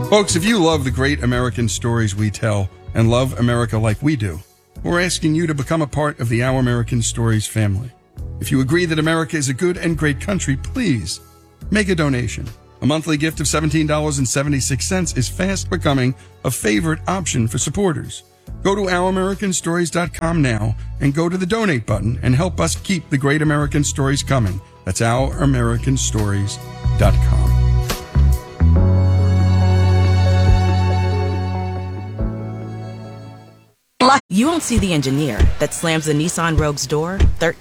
Folks, if you love the great American stories we tell and love America like we do, we're asking you to become a part of the Our American Stories family. If you agree that America is a good and great country, please make a donation. A monthly gift of $17.76 is fast becoming a favorite option for supporters. Go to OurAmericanStories.com now and go to the donate button and help us keep the great American stories coming. That's OurAmericanStories.com. You won't see the engineer that slams the Nissan Rogue's door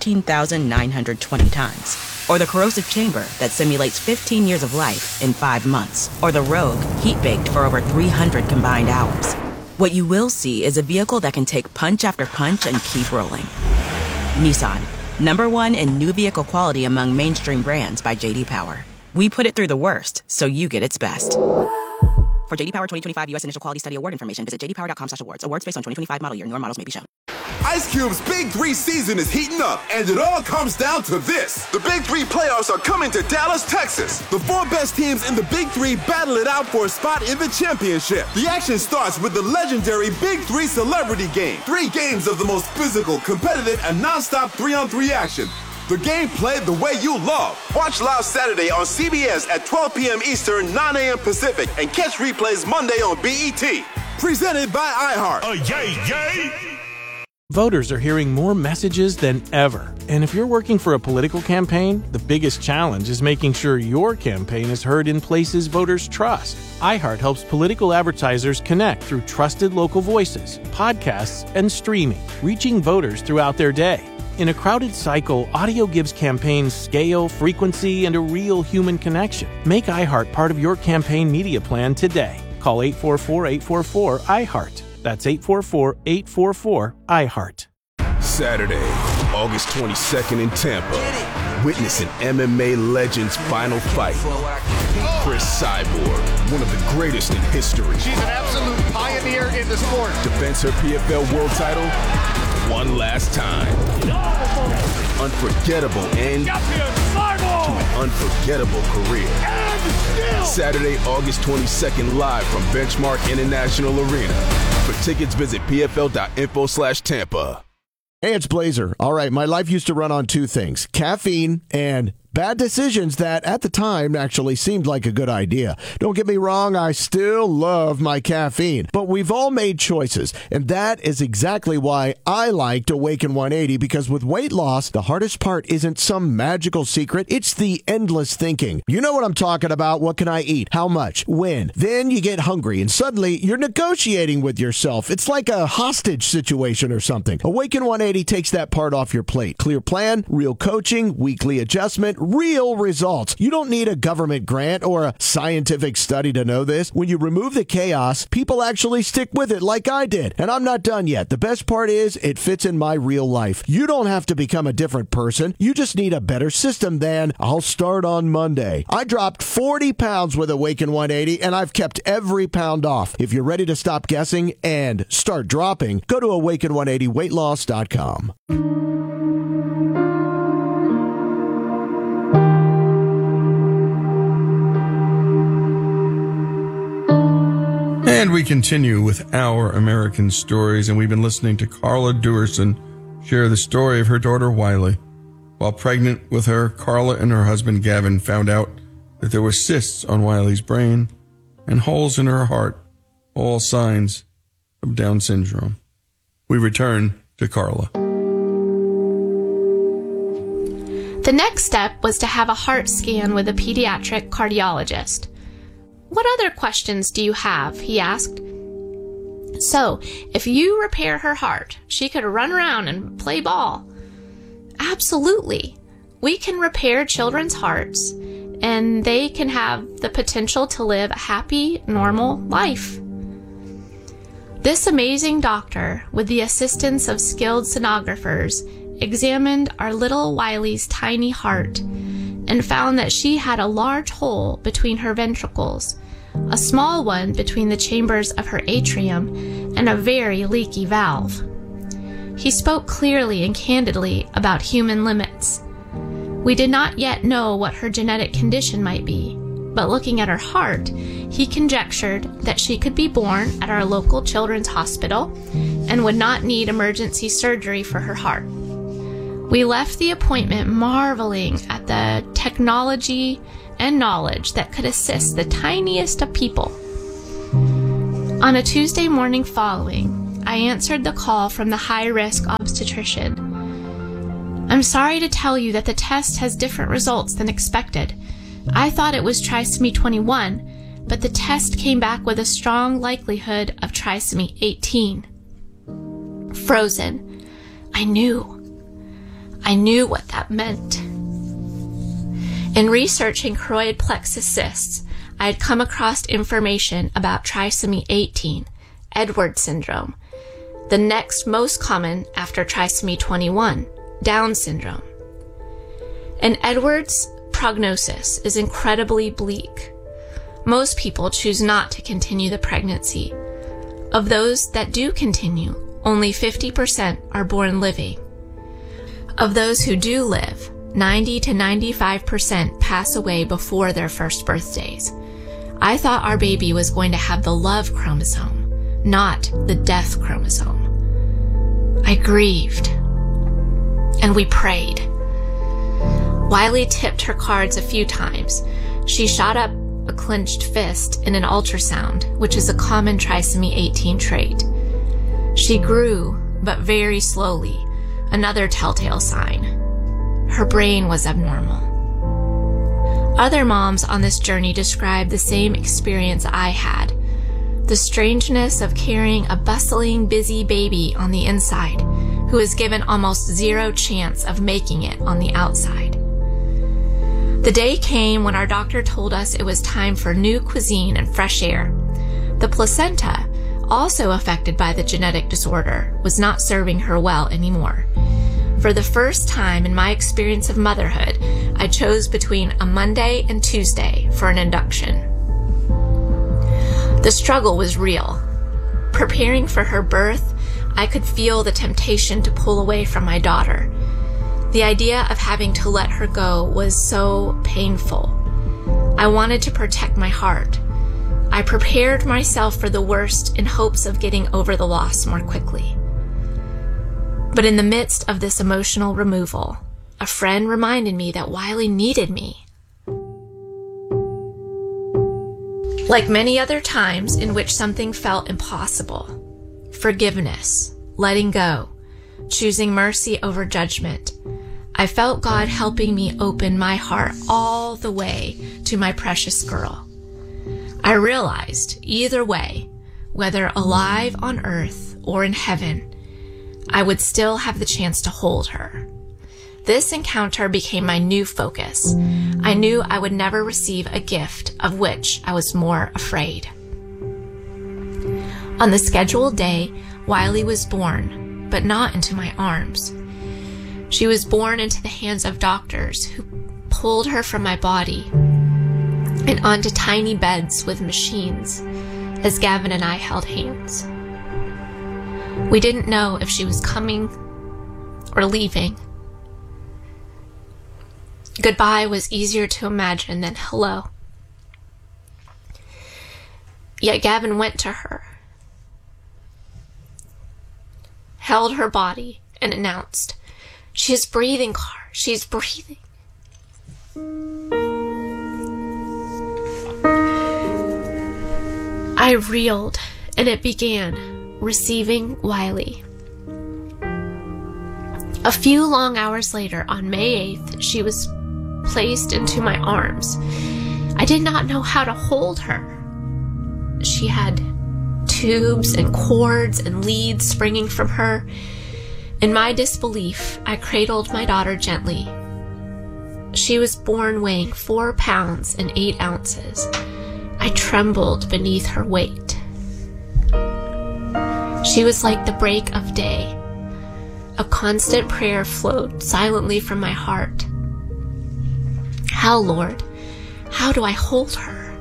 13,920 times. Or the corrosive chamber that simulates 15 years of life in 5 months. Or the Rogue heat-baked for over 300 combined hours. What you will see is a vehicle that can take punch after punch and keep rolling. Nissan, #1 in new vehicle quality among mainstream brands by J.D. Power. We put it through the worst, so you get its best. For J.D. Power 2025 U.S. Initial Quality Study Award information, visit jdpower.com/awards. Awards based on 2025 model year. Newer models may be shown. Ice Cube's Big 3 season is heating up, and it all comes down to this. The Big 3 playoffs are coming to Dallas, Texas. The 4 best teams in the Big 3 battle it out for a spot in the championship. The action starts with the legendary Big 3 Celebrity Game. 3 games of the most physical, competitive, and non-stop 3-on-3 action. The game played the way you love. Watch live Saturday on CBS at 12 p.m. Eastern, 9 a.m. Pacific, and catch replays Monday on BET. Presented by iHeart. Yay! Voters are hearing more messages than ever. And if you're working for a political campaign, the biggest challenge is making sure your campaign is heard in places voters trust. iHeart helps political advertisers connect through trusted local voices, podcasts, and streaming, reaching voters throughout their day. In a crowded cycle, audio gives campaigns scale, frequency, and a real human connection. Make iHeart part of your campaign media plan today. Call 844-844-iHeart. That's 844-844-iHeart. Saturday, August 22nd in Tampa. Witness an MMA legend's final fight. Chris Cyborg, one of the greatest in history. She's an absolute pioneer in the sport. Defends her PFL world title one last time. Unforgettable end to an unforgettable career. Saturday, August 22nd, live from Benchmark International Arena. For tickets, visit pfl.info/Tampa. Hey, it's Blazer. All right, my life used to run on 2 things, caffeine and bad decisions that at the time actually seemed like a good idea. Don't get me wrong, I still love my caffeine, but we've all made choices, and that is exactly why I liked Awaken 180, because with weight loss, the hardest part isn't some magical secret, it's the endless thinking. You know what I'm talking about. What can I eat? How much? When? Then you get hungry, and suddenly you're negotiating with yourself. It's like a hostage situation or something. Awaken 180 takes that part off your plate. Clear plan, real coaching, weekly adjustment, real results. You don't need a government grant or a scientific study to know this. When you remove the chaos, people actually stick with it like I did. And I'm not done yet. The best part is it fits in my real life. You don't have to become a different person. You just need a better system than I'll start on Monday. I dropped 40 pounds with Awaken 180 and I've kept every pound off. If you're ready to stop guessing and start dropping, go to awaken180weightloss.com. And we continue with Our American Stories, and we've been listening to Carla Duerson share the story of her daughter Wiley. While pregnant with her, Carla and her husband Gavin found out that there were cysts on Wiley's brain and holes in her heart, all signs of Down syndrome. We return to Carla. The next step was to have a heart scan with a pediatric cardiologist. "What other questions do you have?" he asked. "So, if you repair her heart, she could run around and play ball." "Absolutely. We can repair children's hearts, and they can have the potential to live a happy, normal life." This amazing doctor, with the assistance of skilled sonographers, examined our little Wiley's tiny heart and found that she had a large hole between her ventricles, a small one between the chambers of her atrium, and a very leaky valve. He spoke clearly and candidly about human limits. We did not yet know what her genetic condition might be. but looking at her heart, he conjectured that she could be born at our local children's hospital and would not need emergency surgery for her heart. We left the appointment marveling at the technology and knowledge that could assist the tiniest of people. On a Tuesday morning following, I answered the call from the high-risk obstetrician. "I'm sorry to tell you that the test has different results than expected. I thought it was trisomy 21, but the test came back with a strong likelihood of trisomy 18. Frozen. I knew what that meant. In researching choroid plexus cysts, I had come across information about trisomy 18, Edwards syndrome, the next most common after trisomy 21, Down syndrome. And Edwards' prognosis is incredibly bleak. Most people choose not to continue the pregnancy. Of those that do continue, only 50% are born living. Of those who do live, 90 to 95% pass away before their first birthdays. I thought our baby was going to have the love chromosome, not the death chromosome. I grieved, and we prayed. Wiley tipped her cards a few times. She shot up a clenched fist in an ultrasound, which is a common trisomy 18 trait. She grew, but very slowly, another telltale sign. Her brain was abnormal. Other moms on this journey described the same experience I had. The strangeness of carrying a bustling, busy baby on the inside, who is given almost zero chance of making it on the outside. The day came when our doctor told us it was time for new cuisine and fresh air. The placenta, also affected by the genetic disorder, was not serving her well anymore. For the first time in my experience of motherhood, I chose between a Monday and Tuesday for an induction. The struggle was real. Preparing for her birth, I could feel the temptation to pull away from my daughter. The idea of having to let her go was so painful. I wanted to protect my heart. I prepared myself for the worst in hopes of getting over the loss more quickly. But in the midst of this emotional removal, a friend reminded me that Wiley needed me. Like many other times in which something felt impossible, forgiveness, letting go, choosing mercy over judgment, I felt God helping me open my heart all the way to my precious girl. I realized either way, whether alive on earth or in heaven, I would still have the chance to hold her. This encounter became my new focus. I knew I would never receive a gift of which I was more afraid. On the scheduled day, Wiley was born, but not into my arms. She was born into the hands of doctors who pulled her from my body and onto tiny beds with machines as Gavin and I held hands. We didn't know if she was coming or leaving. Goodbye was easier to imagine than hello. Yet Gavin went to her, held her body, and announced, "She is breathing, Car. She's breathing." I reeled, and it began, receiving Wiley. A few long hours later, on May 8th, she was placed into my arms. I did not know how to hold her. She had tubes and cords and leads springing from her. In my disbelief, I cradled my daughter gently. She was born weighing 4 pounds and 8 ounces. I trembled beneath her weight. She was like the break of day. A constant prayer flowed silently from my heart. How, Lord? How do I hold her?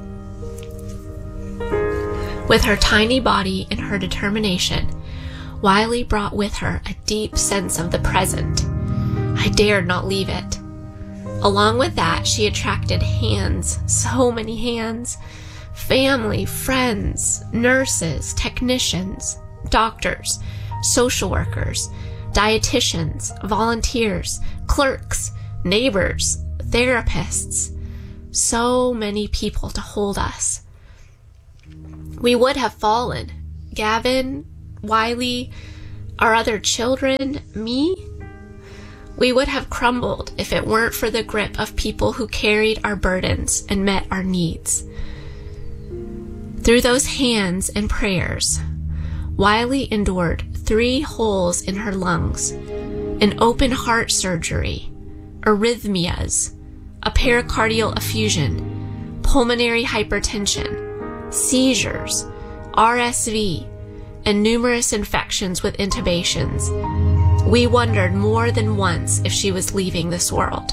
With her tiny body and her determination, Wiley brought with her a deep sense of the present. I dared not leave it. Along with that, she attracted hands, so many hands. Family, friends, nurses, technicians, doctors, social workers, dietitians, volunteers, clerks, neighbors, therapists. So many people to hold us. We would have fallen. Gavin, Wiley, our other children, me. We would have crumbled if it weren't for the grip of people who carried our burdens and met our needs. Through those hands and prayers, Wiley endured 3 holes in her lungs, an open heart surgery, arrhythmias, a pericardial effusion, pulmonary hypertension, seizures, RSV, and numerous infections with intubations. We wondered more than once if she was leaving this world.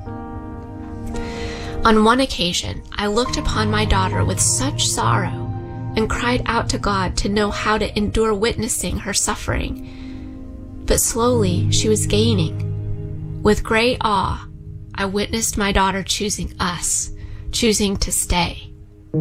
On one occasion, I looked upon my daughter with such sorrow and cried out to God to know how to endure witnessing her suffering. But slowly, she was gaining. With great awe, I witnessed my daughter choosing us, choosing to stay.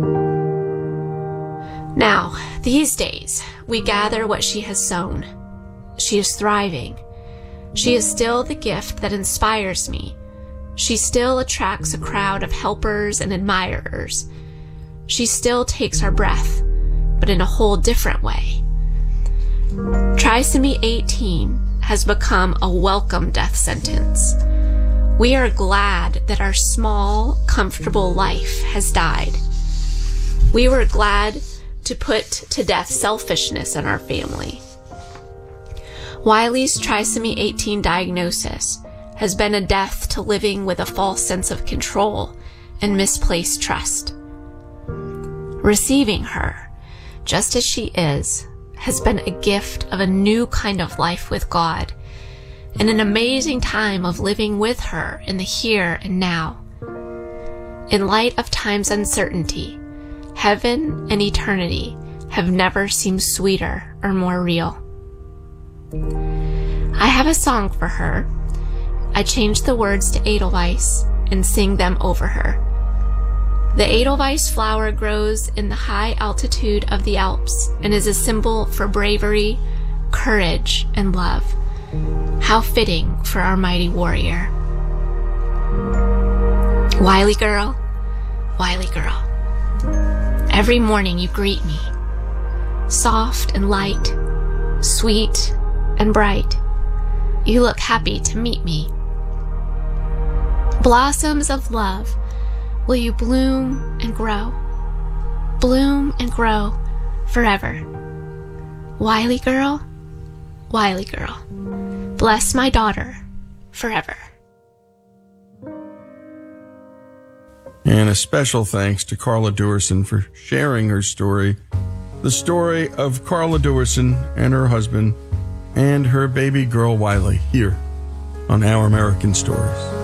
Now, these days, we gather what she has sown. She is thriving. She is still the gift that inspires me. She still attracts a crowd of helpers and admirers. She still takes our breath, but in a whole different way. Trisomy 18 has become a welcome death sentence. We are glad that our small, comfortable life has died. We were glad to put to death selfishness in our family. Wiley's trisomy 18 diagnosis has been a death to living with a false sense of control and misplaced trust. Receiving her, just as she is, has been a gift of a new kind of life with God and an amazing time of living with her in the here and now. In light of time's uncertainty, heaven and eternity have never seemed sweeter or more real. I have a song for her. I change the words to Edelweiss and sing them over her. The Edelweiss flower grows in the high altitude of the Alps and is a symbol for bravery, courage, and love. How fitting for our mighty warrior. Wiley girl, Wiley girl. Every morning you greet me, soft and light, sweet and bright. You look happy to meet me. Blossoms of love, will you bloom and grow forever. Wiley girl, bless my daughter forever. And a special thanks to Carla Dewerson for sharing her story, the story of Carla Dewerson and her husband and her baby girl Wiley here on Our American Stories.